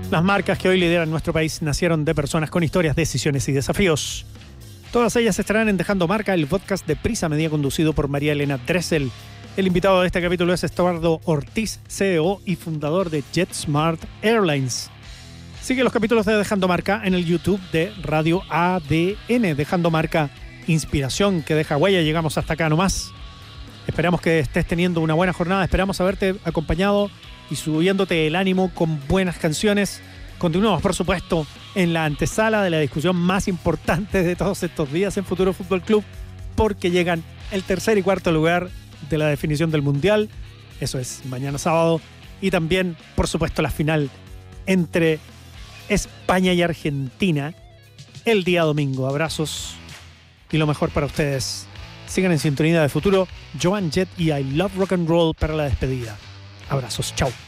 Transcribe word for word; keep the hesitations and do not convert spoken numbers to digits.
Las marcas que hoy lideran nuestro país nacieron de personas con historias, decisiones y desafíos. Todas ellas estarán en Dejando Marca, el podcast de Prisa Media conducido por María Elena Dressel. El invitado de este capítulo es Estuardo Ortiz, C E O y fundador de JetSmart Airlines. Sigue los capítulos de Dejando Marca en el YouTube de Radio A D N. Dejando Marca, inspiración que deja huella. Llegamos hasta acá nomás. Esperamos que estés teniendo una buena jornada. Esperamos haberte acompañado y subiéndote el ánimo con buenas canciones. Continuamos, por supuesto, en la antesala de la discusión más importante de todos estos días en Futuro Fútbol Club, porque llegan el tercer y cuarto lugar de la definición del Mundial. Eso es mañana sábado. Y también, por supuesto, la final entre España y Argentina el día domingo. Abrazos y lo mejor para ustedes. Sigan en sintonía de Futuro. Joan Jett y I Love Rock and Roll para la despedida. Abrazos, chao.